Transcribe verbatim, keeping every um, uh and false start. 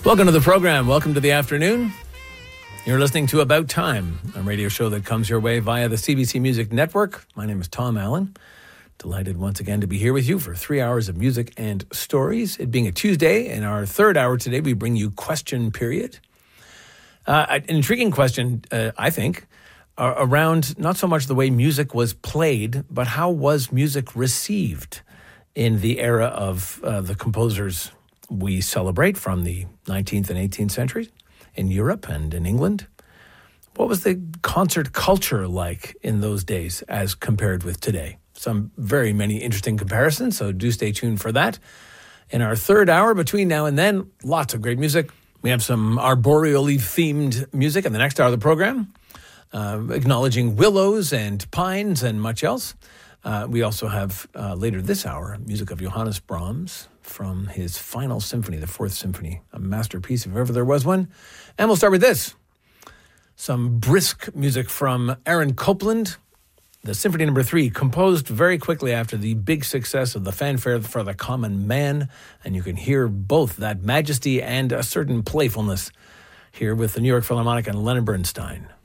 Welcome to the program. Welcome to the afternoon. You're listening to About Time, a radio show that comes your way via the C B C Music Network. My name is Tom Allen. Delighted once again to be here with you for three hours of music and stories. It being a Tuesday, in our third hour today, we bring you Question Period. Uh, an intriguing question, uh, I think, uh, around not so much the way music was played, but how was music received in the era of uh, the composers we celebrate from the nineteenth and eighteenth centuries in Europe and in England. What was the concert culture like in those days as compared with today? Some very many interesting comparisons, so do stay tuned for that. In our third hour, between now and then, lots of great music. We have some arboreally themed music in the next hour of the program, uh, acknowledging willows and pines and much else. Uh, we also have, uh, later this hour, music of Johannes Brahms from his final symphony, the Fourth Symphony, a masterpiece if ever there was one. And we'll start with this. Some brisk music from Aaron Copland, the Symphony Number Three, composed very quickly after the big success of the Fanfare for the Common Man. And you can hear both that majesty and a certain playfulness here with the New York Philharmonic and Leonard Bernstein.